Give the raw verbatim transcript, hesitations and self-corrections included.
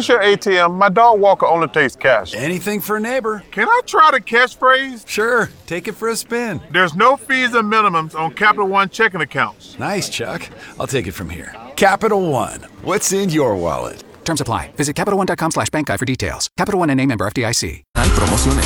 This your A T M. My dog Walker only takes cash. Anything for a neighbor. Can I try the catchphrase? Sure, take it for a spin. There's no fees or minimums on Capital One checking accounts. Nice, Chuck. I'll take it from here. Capital One. What's in your wallet? Terms apply. Visit CapitalOne.com slash bank guide for details. Capital One N A member F D I C. Promociones.